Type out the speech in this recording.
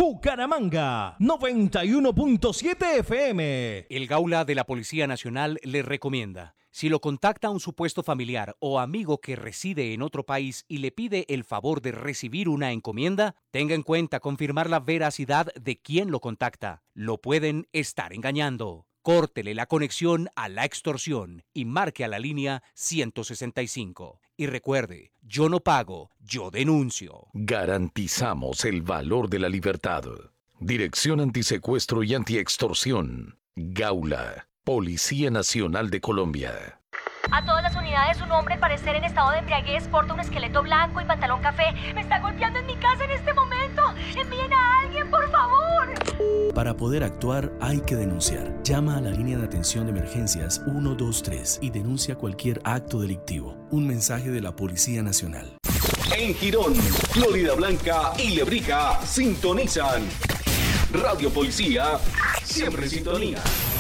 Bucaramanga, 91.7 FM. El Gaula de la Policía Nacional le recomienda: si lo contacta un supuesto familiar o amigo que reside en otro país y le pide el favor de recibir una encomienda, tenga en cuenta confirmar la veracidad de quien lo contacta. Lo pueden estar engañando. Córtele la conexión a la extorsión y marque a la línea 165. Y recuerde, yo no pago, yo denuncio. Garantizamos el valor de la libertad. Dirección Antisecuestro y Antiextorsión. Gaula, Policía Nacional de Colombia. A todas las unidades, un hombre al parecer en estado de embriaguez porta un esqueleto blanco y pantalón café. Me está golpeando en mi casa en este momento. Envíen a alguien, por favor. Para poder actuar hay que denunciar. Llama a la línea de atención de emergencias 123 y denuncia cualquier acto delictivo. Un mensaje de la Policía Nacional. En Girón, Florida Blanca y Lebrija sintonizan Radio Policía, siempre en sintonía.